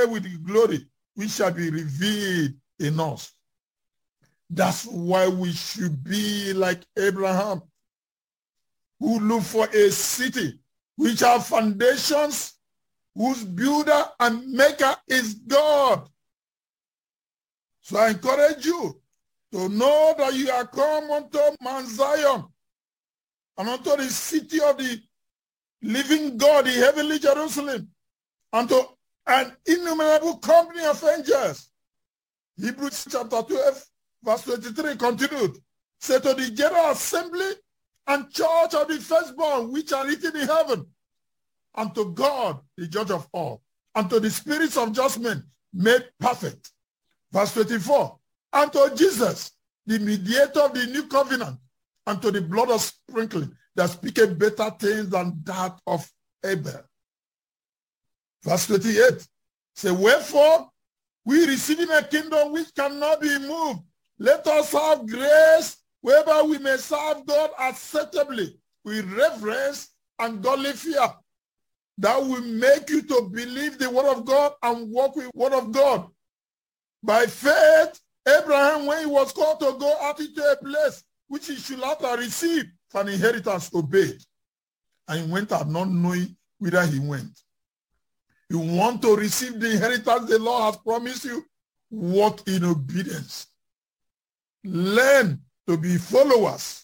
with the glory which shall be revealed in us. That's why we should be like Abraham, who looked for a city which have foundations, whose builder and maker is God. So I encourage you to know that you are come unto Mount Zion and unto the city of the living God, the heavenly Jerusalem, unto an innumerable company of angels. Hebrews chapter 12, verse 23 continued. Say to the general assembly and church of the firstborn which are written in heaven, and to God, the judge of all, and to the spirits of just men made perfect. Verse 24, and to Jesus, the mediator of the new covenant, and to the blood of sprinkling that speaketh better things than that of Abel. Verse 28, say, wherefore, we receiving a kingdom which cannot be moved, let us have grace whereby we may serve God acceptably with reverence and godly fear. That will make you to believe the word of God and walk with the word of God. By faith, Abraham, when he was called to go out into a place which he should not have received for an inheritance, obeyed. And he went out not knowing whither he went. You want to receive the inheritance the Lord has promised you? Walk in obedience. Learn to be followers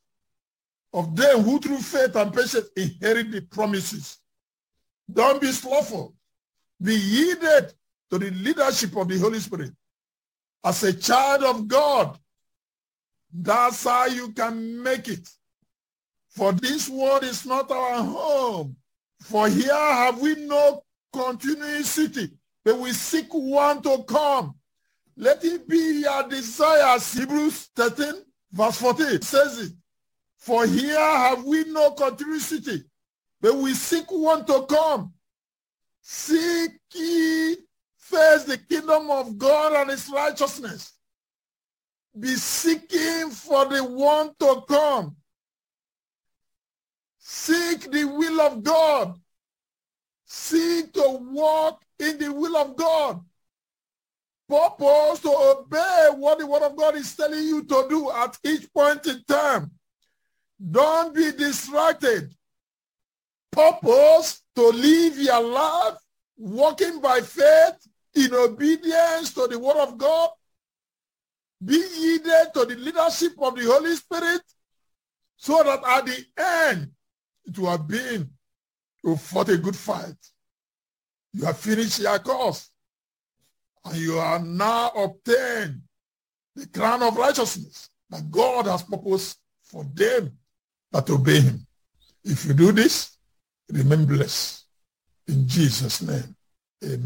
of them who through faith and patience inherit the promises. Don't be slothful. Be yielded to the leadership of the Holy Spirit. As a child of God, that's how you can make it. For this world is not our home. For here have we no continuing city, but we seek one to come. Let it be your desire. Hebrews 13, verse 14 says it. For here have we no continuing city, but we seek one to come. Seek ye first the kingdom of God and his righteousness. Be seeking for the one to come. Seek the will of God. Seek to walk in the will of God. Purpose to obey what the word of God is telling you to do at each point in time. Don't be distracted. Purpose to live your life walking by faith in obedience to the word of God. Be yielded to the leadership of the Holy Spirit so that at the end it will have been you fought a good fight. You have finished your course and you are now obtained the crown of righteousness that God has purposed for them that obey him. If you do this, remain blessed. In Jesus' name, amen.